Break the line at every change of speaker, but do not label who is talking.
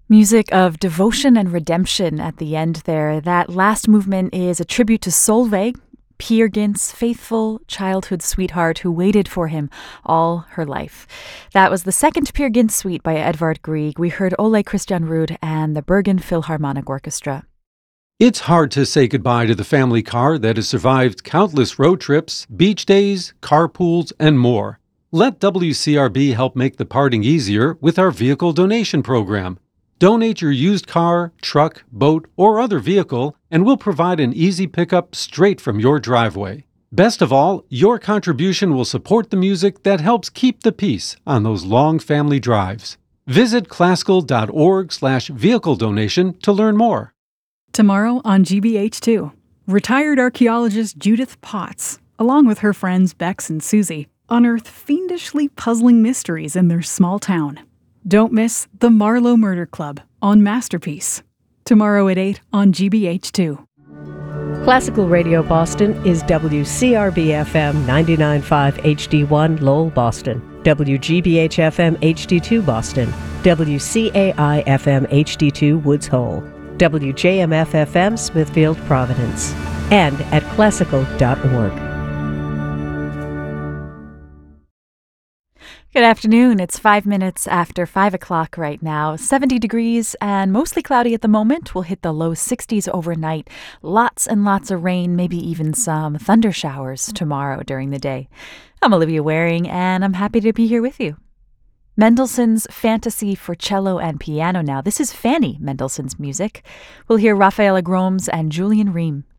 Music of devotion and redemption at the end there. That last movement is a tribute to Solveig, Peer Gynt's faithful childhood sweetheart who waited for him all her life. That was the second Peer Gynt suite by Edvard Grieg. We heard Ole Christian Ruud and the Bergen Philharmonic Orchestra.
It's hard to say goodbye to the family car that has survived countless road trips, beach days, carpools, and more. Let WCRB help make the parting easier with our vehicle donation program. Donate your used car, truck, boat, or other vehicle, and we'll provide an easy pickup straight from your driveway. Best of all, your contribution will support the music that helps keep the peace on those long family drives. Visit classical.org/vehicle donation to learn more.
Tomorrow on GBH2, retired archaeologist Judith Potts, along with her friends Bex and Susie, unearth fiendishly puzzling mysteries in their small town. Don't miss The Marlowe Murder Club on Masterpiece. Tomorrow at 8 on GBH2.
Classical Radio Boston is WCRB-FM 99.5 HD1 Lowell, Boston, WGBH-FM HD2 Boston, WCAI-FM HD2 Woods Hole, WJMF-FM Smithfield, Providence, and at classical.org.
Good afternoon. It's 5 minutes after 5 o'clock right now. 70 degrees and mostly cloudy at the moment. We'll hit the low 60s overnight. Lots and lots of rain, maybe even some thunder showers tomorrow during the day. I'm Olivia Waring, and I'm happy to be here with you. Mendelssohn's Fantasy for Cello and Piano now. This is Fanny Mendelssohn's music. We'll hear Rafaela Groms and Julian Ream.